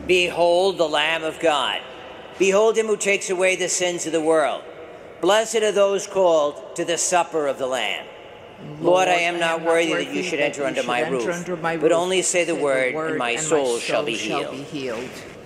Behold the Lamb of God. Behold him who takes away the sins of the world. Blessed are those called to the supper of the Lamb. Lord, I am not worthy that you should enter under my roof, but only say the word, and my soul shall be healed.